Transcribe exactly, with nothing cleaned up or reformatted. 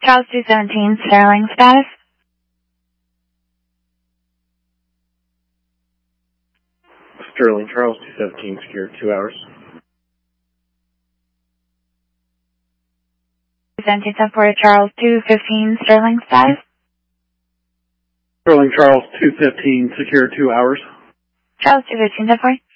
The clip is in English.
Charles two seventeen, Sterling status. Sterling, Charles two seventeen, secure two hours. two seventeen, seven Charles two fifteen, Sterling status. Sterling, Charles two fifteen, secure two hours. Charles two fifteen, seven